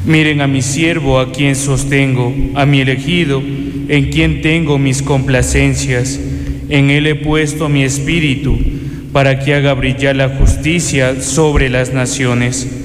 Miren a mi siervo, a quien sostengo, a mi elegido, en quien tengo mis complacencias. En él he puesto mi espíritu, para que haga brillar la justicia sobre las naciones.